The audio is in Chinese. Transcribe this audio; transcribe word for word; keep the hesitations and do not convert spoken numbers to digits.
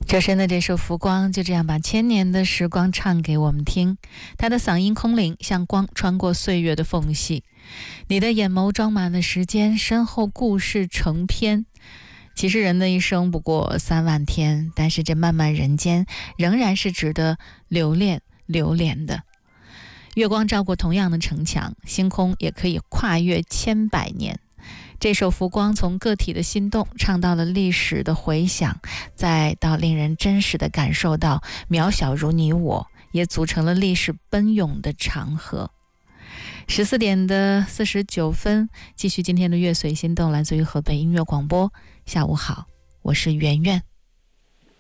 周深的这首《浮光》就这样把千年的时光唱给我们听，他的嗓音空灵，像光穿过岁月的缝隙。你的眼眸装满了时间，身后故事成篇。其实人的一生不过三万天，但是这漫漫人间仍然是值得留恋留恋的。月光照过同样的城墙，星空也可以跨越千百年。这首《浮光》从个体的心动唱到了历史的回响，再到令人真实的感受到渺小如你我，也组成了历史奔涌的长河。十四点的四十九分，继续今天的乐随心动，来自于河北音乐广播。下午好，我是圆圆。